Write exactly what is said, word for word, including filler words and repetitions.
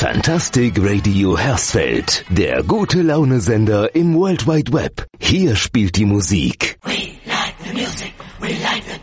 Fantastic Radio Hersfeld, der gute Laune-Sender im World Wide Web. Hier spielt die Musik. We like the music, we like the